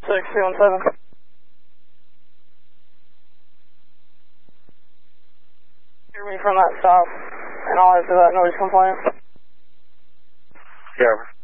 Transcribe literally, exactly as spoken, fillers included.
six two one seven. Hear me from that stop, and I'll answer that noise complaint. Yeah.